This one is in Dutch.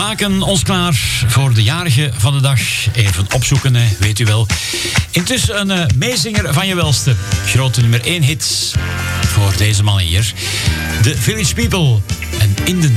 maken ons klaar voor de jarige van de dag. Even opzoeken, hè, weet u wel. Intussen een meezinger van je welste. Grote nummer 1 hit voor deze man hier. The Village People en In the